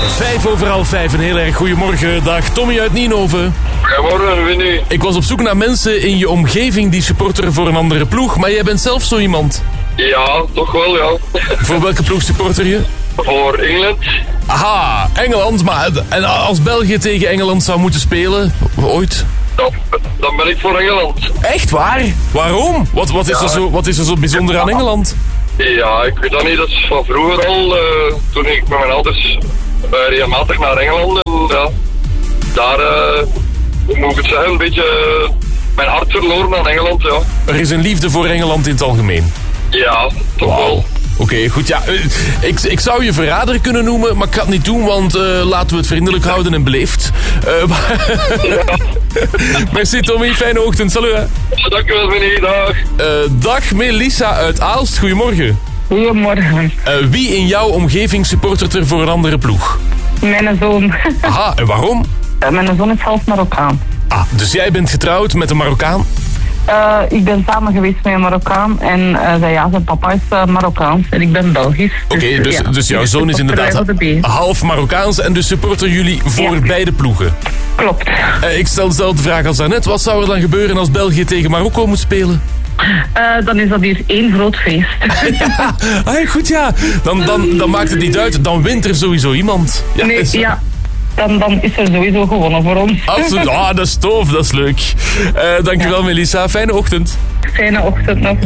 5:05, een heel erg goedemorgen. Dag, Tommy uit Nienhoven. Goedemorgen, Winnie. Ik was op zoek naar mensen in je omgeving die supporteren voor een andere ploeg, maar jij bent zelf zo iemand. Ja, toch wel, ja. Voor welke ploeg supporter je? Voor Engeland. Aha, Engeland, maar en als België tegen Engeland zou moeten spelen, ooit? Dan ben ik voor Engeland. Echt waar? Waarom? Wat is er zo bijzonder aan Engeland? Ja, ik weet dat niet. Dat is van vroeger al, toen ik met mijn ouders regelmatig naar Engeland. En ja, daar, hoe moet ik het zeggen, een beetje mijn hart verloren aan Engeland, ja. Er is een liefde voor Engeland in het algemeen. Ja, toch wel. Oké, goed, ja. Ik zou je verrader kunnen noemen, maar ik ga het niet doen, want laten we het vriendelijk houden en beleefd. Merci Tommy, fijne ochtend, salut. Hè. Dankjewel, Winnie, dag. Dag Melissa uit Aalst, goedemorgen. Goedemorgen. Wie in jouw omgeving supportert er voor een andere ploeg? Mijn zoon. Aha, en waarom? Mijn zoon is half Marokkaan. Ah, dus jij bent getrouwd met een Marokkaan? Ik ben samen geweest met een Marokkaan en zijn papa is Marokkaans en ik ben Belgisch. Oké, dus jouw zoon is inderdaad half Marokkaans en dus supporteren jullie voor beide ploegen? Klopt. Ik stel dezelfde vraag als daarnet. Wat zou er dan gebeuren als België tegen Marokko moet spelen? Dan is dat hier één groot feest. Ja, goed ja. Dan maakt het niet uit. Dan wint er sowieso iemand. Ja, nee, ja. Dan is er sowieso gewonnen voor ons. Absoluut. Ah, dat is tof. Dat is leuk. Dankjewel Melissa. Fijne ochtend. Fijne ochtend nog.